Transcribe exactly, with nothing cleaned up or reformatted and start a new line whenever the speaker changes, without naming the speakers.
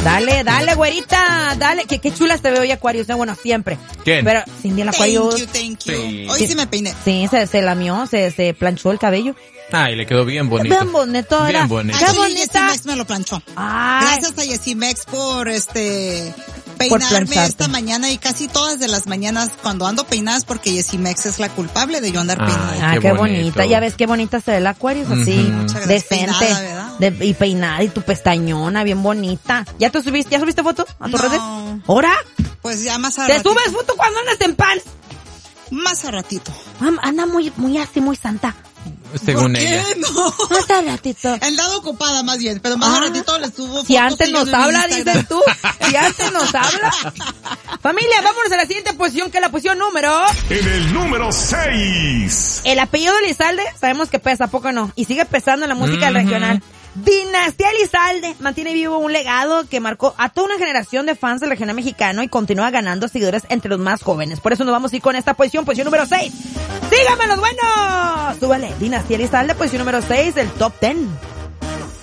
Dale, dale, güerita, dale. Qué, qué chulas te veo hoy, Aquarius. No, bueno, siempre.
¿Quién?
Pero Cindy el Aquarius.
Thank you, thank you.
Sí.
Hoy sí me peiné.
Sí, se, se lamió, se, se planchó el cabello.
Ay, le quedó bien bonito.
Bien bonito,
Bien
era.
bonito.
Qué
Actually,
bonita.
Yesimex me lo planchó.
Ay.
Gracias a Yesimex por este
Por
peinarme
plancharte.
esta mañana y casi todas de las mañanas cuando ando peinadas porque Yesimex es la culpable de yo andar
Ay,
peinada.
Ah,
Qué
qué,
bonito.
bonita. Ya ves qué bonita se ve el Aquarius, así,
Ujú.
Muchas gracias.
decente.
Peinada, ¿verdad?
De- y peinada, y tu pestañona, bien bonita. ¿Ya te subiste, ya subiste foto a tus
No.
redes? ¿Ahora?
Pues ya más a
¿Te
ratito.
subes foto cuando andas en pants?
Más a ratito.
Am- Anda muy, muy así, muy santa.
Según
¿Por qué
ella.
no?
Más a ratito.
He andado ocupada más bien, pero más
Ah.
a ratito les subo fotos.
Si antes
y yo
nos
en mi
habla,
Instagram.
dices tú. Si antes nos habla. Familia, vámonos a la siguiente posición, que es la posición número...
En el número seis.
El apellido de Elizalde, sabemos que pesa, ¿a poco no? Y sigue pesando en la música del
Ujú.
regional. Dinastía Elizalde mantiene vivo un legado que marcó a toda una generación de fans del regional mexicano y continúa ganando seguidores entre los más jóvenes. Por eso nos vamos a ir con esta posición, posición número seis. ¡Dígame los buenos! Súbale, Dinastía Elizalde, posición número seis del top ten.